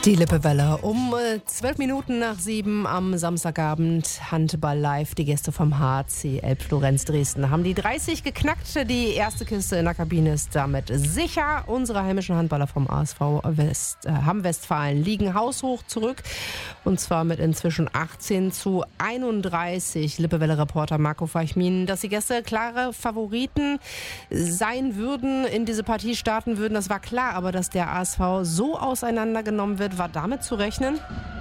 Die Lippewelle um 12 Minuten nach 7 am Samstagabend. Handball live. Die Gäste vom HC Elbflorenz Dresden haben die 30 geknackt. Die erste Kiste in der Kabine ist damit sicher. Unsere heimischen Handballer vom ASV Hamm-Westfalen liegen haushoch zurück. Und zwar mit inzwischen 18:31. Lippewelle-Reporter Marco Feichmin, dass die Gäste klare Favoriten sein würden, in diese Partie starten würden. Das war klar, aber dass der ASV so auseinandergenommen wird, war damit zu rechnen?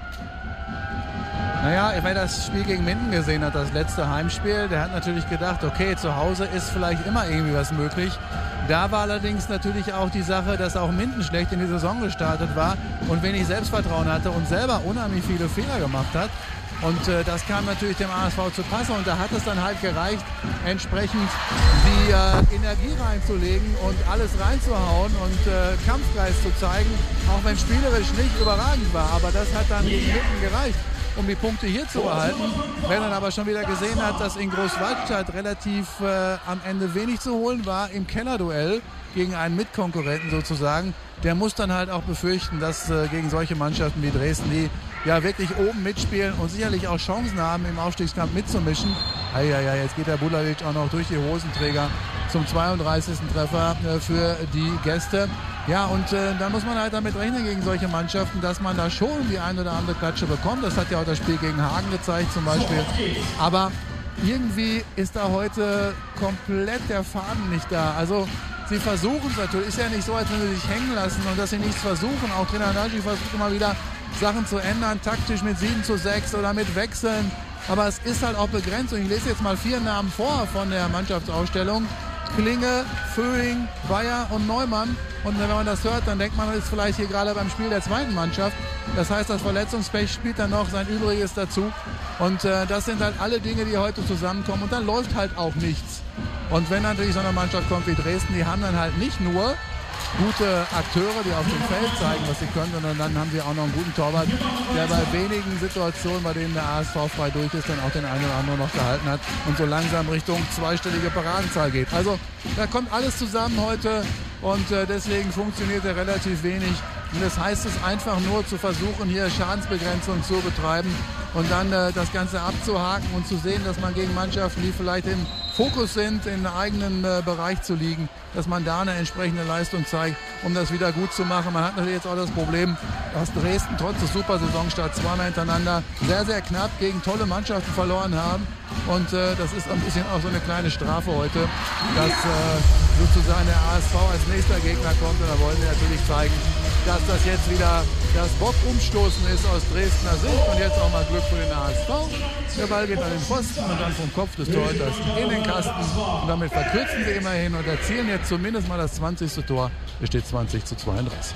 Naja, wer das Spiel gegen Minden gesehen hat, das letzte Heimspiel, der hat natürlich gedacht, okay, zu Hause ist vielleicht immer irgendwie was möglich. Da war allerdings natürlich auch die Sache, dass auch Minden schlecht in die Saison gestartet war und wenig Selbstvertrauen hatte und selber unheimlich viele Fehler gemacht hat. Und das kam natürlich dem ASV zu Passe und da hat es dann halt gereicht, entsprechend die Energie reinzulegen und alles reinzuhauen und Kampfgeist zu zeigen, auch wenn spielerisch nicht überragend war. Aber das hat dann gegen Minden gereicht, um die Punkte hier zu behalten. Wer dann aber schon wieder gesehen hat, dass in Großwaldstadt relativ am Ende wenig zu holen war im Kellerduell gegen einen Mitkonkurrenten sozusagen, der muss dann halt auch befürchten, dass gegen solche Mannschaften wie Dresden, die ja wirklich oben mitspielen und sicherlich auch Chancen haben, im Aufstiegskampf mitzumischen. Jetzt geht der Bulalic auch noch durch die Hosenträger zum 32. Treffer für die Gäste. Ja, und da muss man halt damit rechnen gegen solche Mannschaften, dass man da schon die ein oder andere Klatsche bekommt. Das hat ja auch das Spiel gegen Hagen gezeigt zum Beispiel. Aber irgendwie ist da heute komplett der Faden nicht da. Also sie versuchen es natürlich. Ist ja nicht so, als wenn sie sich hängen lassen und dass sie nichts versuchen. Auch Trainer Nagy versucht immer wieder Sachen zu ändern, taktisch mit 7:6 oder mit Wechseln. Aber es ist halt auch begrenzt. Und ich lese jetzt mal 4 Namen vor von der Mannschaftsausstellung. Klinge, Föhing, Bayer und Neumann. Und wenn man das hört, dann denkt man, das ist vielleicht hier gerade beim Spiel der zweiten Mannschaft. Das heißt, das Verletzungspech spielt dann noch sein Übriges dazu. Und das sind halt alle Dinge, die heute zusammenkommen. Und dann läuft halt auch nichts. Und wenn natürlich so eine Mannschaft kommt wie Dresden, die haben dann halt nicht nur gute Akteure, die auf dem Feld zeigen, was sie können, sondern dann haben sie auch noch einen guten Torwart, der bei wenigen Situationen, bei denen der ASV frei durch ist, dann auch den einen oder anderen noch gehalten hat und so langsam Richtung zweistellige Paradenzahl geht. Also da kommt alles zusammen heute und deswegen funktioniert er relativ wenig. Und das heißt es einfach nur zu versuchen, hier Schadensbegrenzung zu betreiben und dann das Ganze abzuhaken und zu sehen, dass man gegen Mannschaften, die vielleicht im Fokus sind, in einem eigenen Bereich zu liegen, dass man da eine entsprechende Leistung zeigt, um das wieder gut zu machen. Man hat natürlich jetzt auch das Problem, dass Dresden trotz des Super-Saisonstarts zweimal hintereinander sehr, sehr knapp gegen tolle Mannschaften verloren haben. Und das ist ein bisschen auch so eine kleine Strafe heute, dass sozusagen der ASV als nächster Gegner kommt. Und da wollen wir natürlich zeigen, dass das jetzt wieder das Bock-Umstoßen ist aus Dresdner Sicht. Und jetzt auch mal Glück für den ASV. Der Ball geht an den Pfosten und dann vom Kopf des Torhüters in den Kasten. Und damit verkürzen sie immerhin und erzielen jetzt zumindest mal das 20. Tor. Es steht 20:32.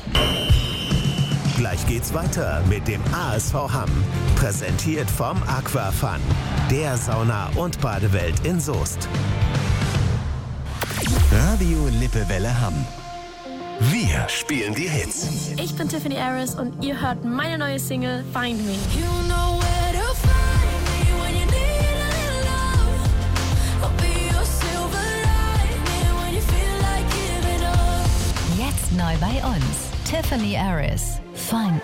Gleich geht's weiter mit dem ASV Hamm. Präsentiert vom Aquafun, der Sauna- und Badewelt in Soest. Radio Lippewelle Hamm. Wir spielen die Hits. Ich bin Tiffany Harris und ihr hört meine neue Single Find Me. Jetzt neu bei uns. Tiffany Harris. Find